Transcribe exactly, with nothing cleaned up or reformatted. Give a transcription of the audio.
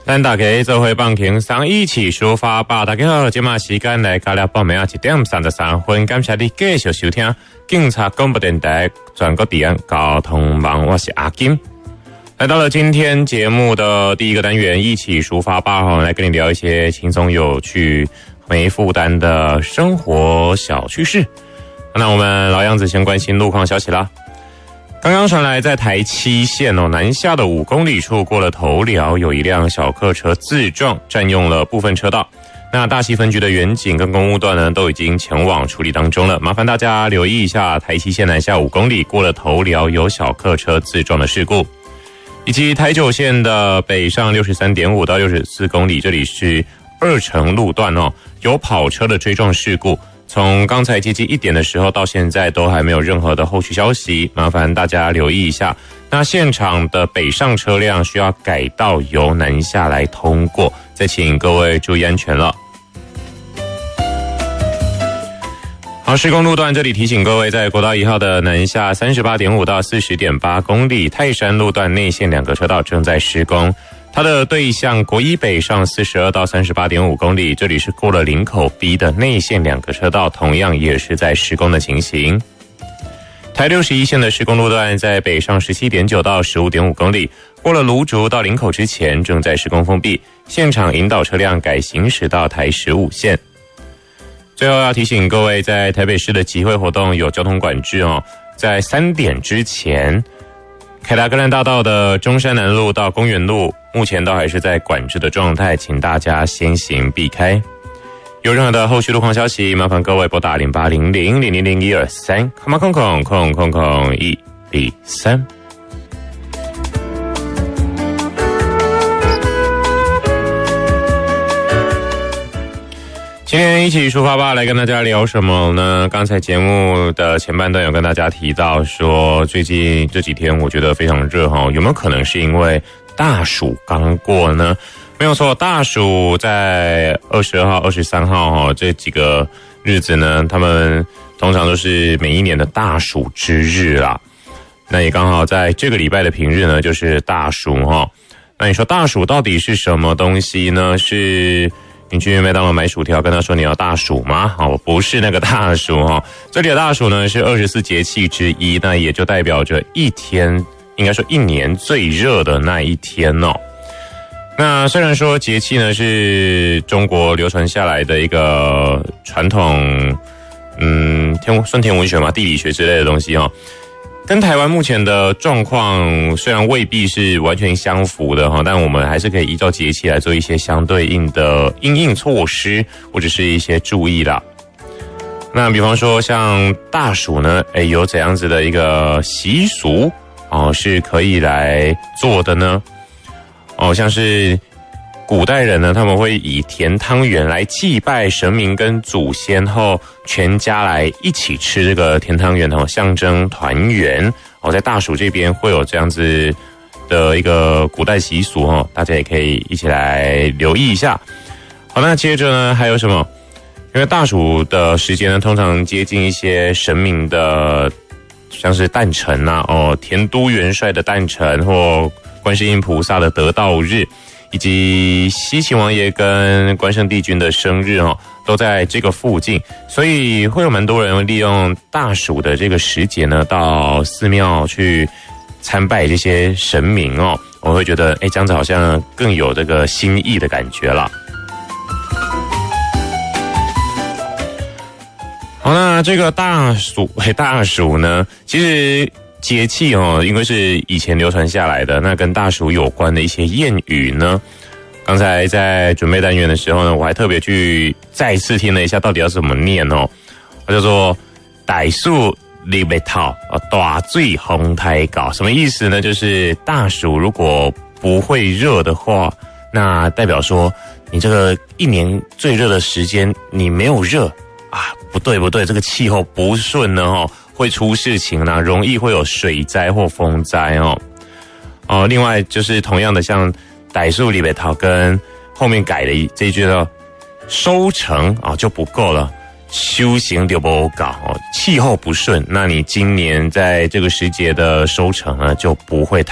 咱大家做伙放轻松，一起抒发吧。大家好，今晚时间来到了报名啊一点三十三分，感谢你继续收听警察广播电台全国治安交通网，我是阿金。来到了今天节目的第一个单元，一起抒发吧，来跟你聊一些轻松有趣、没负担的生活小趣事。那我们老样子，先关心路况消息啦。刚刚传来，在台七线哦南下的五公里处过了头寮，有一辆小客车自撞，占用了部分车道。那大溪分局的员警跟公务段呢，都已经前往处理当中了。麻烦大家留意一下，台七线南下五公里过了头寮有小客车自撞的事故，以及台九线的北上六十三点五到六十四公里，这里是二城路段哦，有跑车的追撞事故。从刚才接近一点的时候到现在都还没有任何的后续消息，麻烦大家留意一下。那现场的北上车辆需要改道由南下来通过，再请各位注意安全了。好，施工路段这里提醒各位，在国道一号的南下 三十八点五到四十点八公里，泰山路段内线两个车道正在施工。它的对向国一北上四十二到三十八点五公里，这里是过了林口 B 的内线两个车道，同样也是在施工的情形。台六十一线的施工路段在北上 十七点九到十五点五公里，过了芦竹到林口之前正在施工封闭，现场引导车辆改行驶到台十五线。最后要提醒各位，在台北市的集会活动有交通管制哦，在三点之前，凯达格兰大道的中山南路到公园路目前都还是在管制的状态，请大家先行避开。有任何的后续路况消息，麻烦各位拨打零八零零零零零一二三，空空空空空空一零三。今天一起出发吧，来跟大家聊什么呢？刚才节目的前半段有跟大家提到说，最近这几天我觉得非常热哈，有没有可能是因为大暑刚过呢？没有错，大暑在二十二号、二十三号哈这几个日子呢，他们通常都是每一年的大暑之日啦。那也刚好在这个礼拜的平日呢，就是大暑哈。那你说大暑到底是什么东西呢？是你去麦当劳买薯条，跟他说你要大暑吗？哦，不是那个大暑哈，这里的大暑呢是二十四节气之一，那也就代表着一天，应该说一年最热的那一天哦。那虽然说节气呢是中国流传下来的一个传统，嗯，天算天文学嘛，地理学之类的东西哦。跟台湾目前的状况虽然未必是完全相符的哈，但我们还是可以依照节气来做一些相对应的因应措施或者是一些注意啦。那比方说像大暑呢，诶，有怎样子的一个习俗哦是可以来做的呢？哦，像是古代人呢，他们会以甜汤圆来祭拜神明跟祖先后，全家来一起吃这个甜汤圆哦，象征团圆哦。在大暑这边会有这样子的一个古代习俗哦，大家也可以一起来留意一下。好，那接着呢还有什么？因为大暑的时间呢，通常接近一些神明的，像是诞辰啊，哦，田都元帅的诞辰或观世音菩萨的得道日。以及西秦王爷跟关圣帝君的生日哦，都在这个附近，所以会有蛮多人利用大暑的这个时节呢，到寺庙去参拜这些神明哦。我会觉得，哎，这样子好像更有这个心意的感觉了。好，那这个大暑，哎，大暑呢，其实节气哦，因为是以前流传下来的，那跟大暑有关的一些谚语呢，刚才在准备单元的时候呢，我还特别去再次听了一下，到底要怎么念哦。它叫做“大暑立白头，大水洪台高”，什么意思呢？就是大暑如果不会热的话，那代表说你这个一年最热的时间你没有热啊，不对不对，这个气候不顺呢哦。会出事情啦，容易会有水灾或风灾哦。哦，另外就是同样的，像歹树里北桃跟后面改的这一句叫收成啊、哦、就不够了，修行就不搞哦，气候不顺，那你今年在这个时节的收成呢就不会太